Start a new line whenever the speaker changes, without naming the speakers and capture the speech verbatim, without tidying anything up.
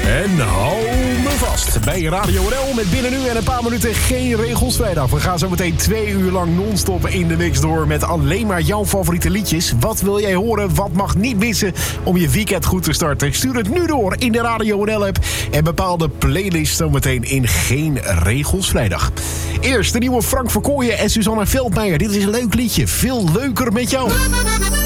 En hou me vast bij Radio N L met binnen nu en een paar minuten geen regels vrijdag. We gaan zo meteen twee uur lang non-stop in de mix door met alleen maar jouw favoriete liedjes. Wat wil jij horen? Wat mag niet missen om je weekend goed te starten? Stuur het nu door in de Radio N L-app en bepaal de playlist zo meteen in Geen Regels Vrijdag. Eerst de nieuwe Frank Verkooyen en Suzanne Veldmeijer. Dit is een leuk liedje. Veel leuker met jou.